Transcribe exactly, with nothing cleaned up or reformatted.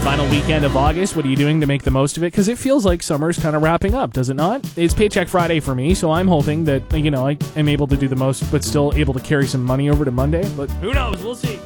Final weekend of August. What are you doing to make the most of it? Because it feels like summer's kind of wrapping up, does it not? It's Paycheck Friday for me, so I'm hoping that, you know, I am able to do the most, but still able to carry some money over to Monday. But who knows? We'll see.